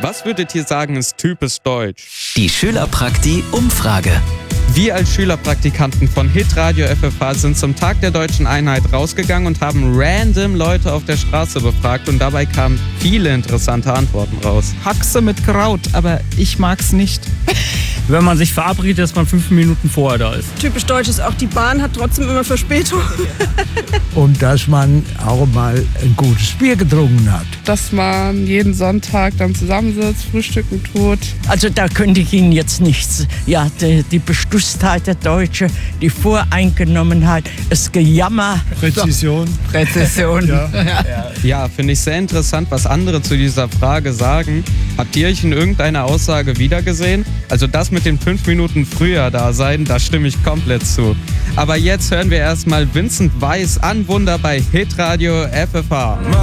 Was würdet ihr sagen, ist typisch deutsch? Die Schülerprakti-Umfrage. Wir als Schülerpraktikanten von Hitradio FFH sind zum Tag der Deutschen Einheit rausgegangen und haben random Leute auf der Straße befragt und dabei kamen viele interessante Antworten raus. Haxe mit Kraut, aber ich mag's nicht. Wenn man sich verabredet, dass man 5 Minuten vorher da ist. Typisch deutsch ist auch, die Bahn hat trotzdem immer Verspätung. Und dass man auch mal ein gutes Bier getrunken hat. Dass man jeden Sonntag dann zusammensitzt, frühstücken tut. Also da könnte ich Ihnen jetzt nichts. Ja, die Bestusstheit der Deutschen, die Voreingenommenheit, das Gejammer. Präzision. Ja, finde ich sehr interessant, was andere zu dieser Frage sagen. Habt ihr euch in irgendeiner Aussage wiedergesehen? Also das mit den 5 Minuten früher da sein, da stimme ich komplett zu. Aber jetzt hören wir erstmal Vincent Weiss an Wunder bei Hitradio FFH.